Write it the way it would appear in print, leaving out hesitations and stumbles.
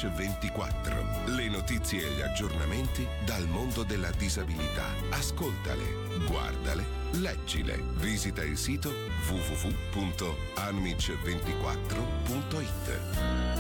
Amici 24. Le notizie e gli aggiornamenti dal mondo della disabilità. Ascoltale, guardale, leggile. Visita il sito www.amic24.it.